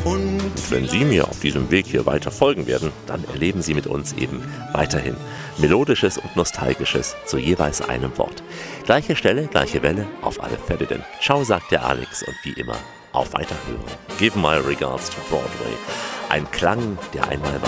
Und Wenn Sie mir auf diesem Weg hier weiter folgen werden, dann erleben Sie mit uns eben weiterhin Melodisches und Nostalgisches zu jeweils einem Wort. Gleiche Stelle, gleiche Welle, auf alle Fälle denn. Ciao, sagt der Alex und wie immer, auf Weiterhören. Give my regards to Broadway. Ein Klang, der einmal war.